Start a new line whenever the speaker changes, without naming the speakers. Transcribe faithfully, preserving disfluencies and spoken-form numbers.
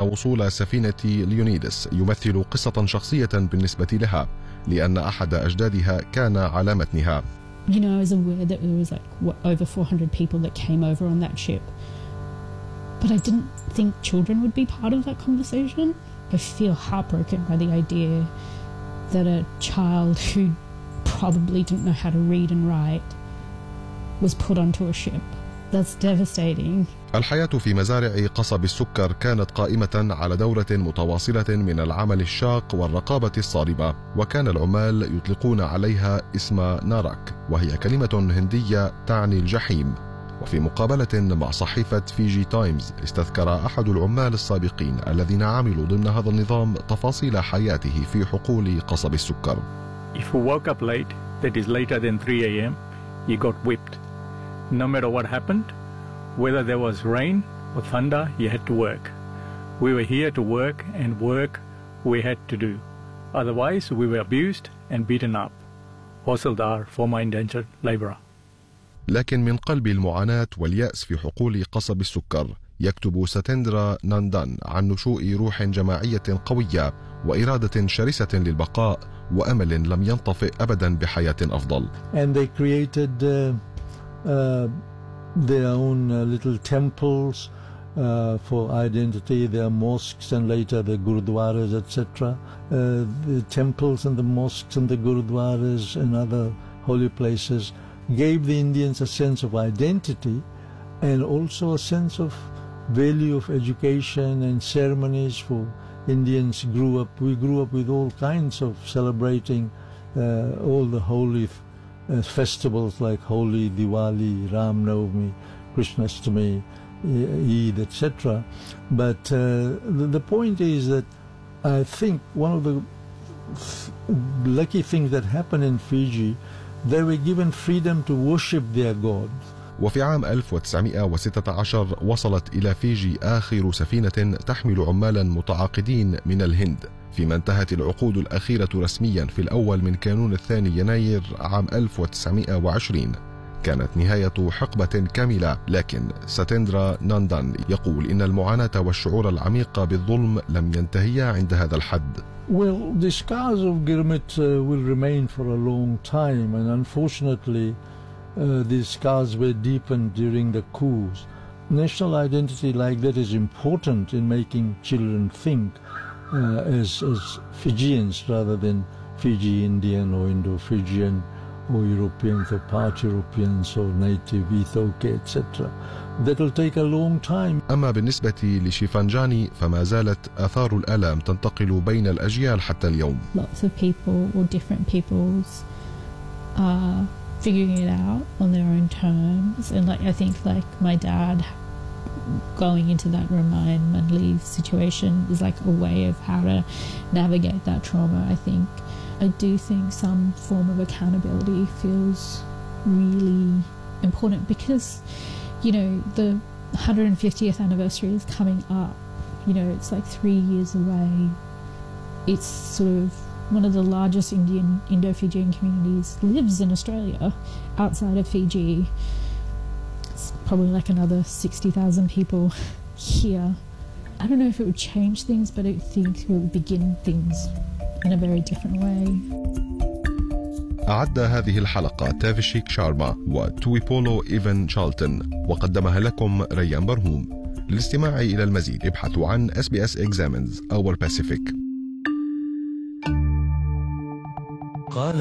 وصول سفينة ليونيدس يمثل قصة شخصية بالنسبة لها، لأن أحد أجدادها كان على متنها.
You know, I was aware that there was like what, over four hundred people that came over on that ship. But I didn't think children would be part of that conversation. I feel heartbroken by the idea that a child who probably didn't know how to read and write was put onto a ship. That's devastating.
الحياة في مزارع قصب السكر كانت قائمة على دورة متواصلة من العمل الشاق والرقابة الصارمة، وكان العمال يطلقون عليها اسم نارك، وهي كلمة هندية تعني الجحيم. وفي مقابلة مع صحيفة فيجي تايمز استذكر أحد العمال السابقين الذين عملوا ضمن هذا النظام تفاصيل حياته في حقول قصب السكر.
If you woke up late, that is later than three a m, you got whipped. No matter what happened, whether there was rain or thunder, you had to work. We were here to work, and work we had to do. Otherwise, we were abused and beaten up. Hosildar, former indentured laborer.
لكن من قلب المعاناة واليأس في حقول قصب السكر يكتب ستندرا ناندان عن نشوء روح جماعية قوية وإرادة شرسة للبقاء وأمل لم ينطفئ أبدا بحياة أفضل.
And they created uh, uh, their own uh, little temples uh, for identity, their mosques and later the gurudwaras, et cetera. Uh, the temples and the mosques and the gurudwaras and other holy places gave the Indians a sense of identity and also a sense of value of education and ceremonies for Indians grew up. We grew up with all kinds of celebrating uh, all the holy uh, festivals like Holi, Diwali, Ram Navami, Krishnastami, Eid, et cetera. But uh, the, the point is that I think one of the lucky things that happened in Fiji, they were given freedom to worship their gods.
وفي عام ألف وتسعمائة وستة عشر وصلت إلى فيجي آخر سفينة تحمل عمالا متعاقدين من الهند، فيما انتهت العقود الأخيرة رسميا في الأول من كانون الثاني يناير عام ألف وتسعمائة وعشرين. كانت نهاية حقبة كاملة، لكن ستندرا ناندان يقول إن المعاناة والشعور العميق بالظلم لم ينتهيا عند هذا الحد.
Well, the scars of Gurmit uh, will remain for a long time, and unfortunately uh, these scars were deepened during the coups. National identity like that is important in making children think uh, as, as Fijians rather than Fiji Indian or Indo-Fijian or Europeans or part Europeans or native Ethiopia, et cetera. That will take a long time.
أما بالنسبة لشيفانجاني فما زالت آثار الآلام تنتقل بين الأجيال حتى اليوم.
Lots of people or different peoples are figuring it out on their own terms, and like I think like my dad going into that Ramayan situation is like a way of how to navigate that trauma. I think I do think some form of accountability feels really important because, you know, the one hundred fiftieth anniversary is coming up. You know, it's like three years away. It's sort of one of the largest Indian Indo-Fijian communities lives in Australia outside of Fiji. It's probably like another sixty thousand people here. I don't know if it would change things, but I think it would begin things in a very different way.
أعد هذه الحلقة تافيشيك شارما وتويبولو إيفن شالتن، وقدمها لكم ريان برهوم. للاستماع إلى المزيد ابحثوا عن إس بي إس Examines Our Pacific.